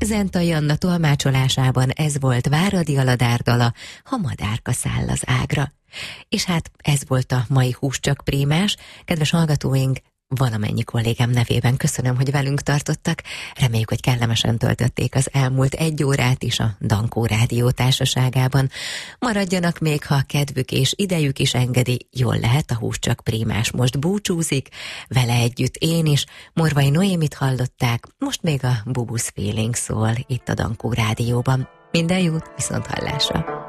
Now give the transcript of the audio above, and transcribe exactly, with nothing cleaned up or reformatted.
Zentai Anna tolmácsolásában ez volt Váradi Aladár dala, Ha madárka száll az ágra. És hát ez volt a mai Hús csak Prímás. Kedves hallgatóink, valamennyi kollégám nevében köszönöm, hogy velünk tartottak. Reméljük, hogy kellemesen töltötték az elmúlt egy órát is a Dankó Rádió társaságában. Maradjanak még, ha kedvük és idejük is engedi, jól lehet, a Hús csak Prímás most búcsúzik, vele együtt én is. Morvai Noémit hallották, most még a Bubusz Feeling szól itt a Dankó Rádióban. Minden jót, viszont hallásra!